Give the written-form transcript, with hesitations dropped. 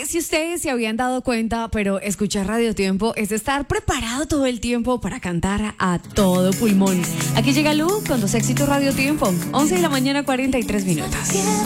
si ustedes se habían dado cuenta, pero escuchar Radio Tiempo es estar preparado todo el tiempo para cantar a todo pulmón. Aquí llega Lu con los éxitos Radio Tiempo, 11 de la mañana, 43 minutos.